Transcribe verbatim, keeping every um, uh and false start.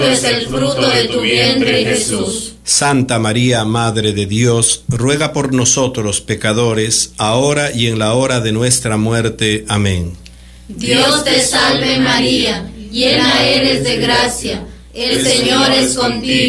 es el fruto de tu vientre, Jesús. Santa María, Madre de Dios, ruega por nosotros pecadores, ahora y en la hora de nuestra muerte. Amén. Dios te salve María, llena eres de gracia, el Señor es contigo.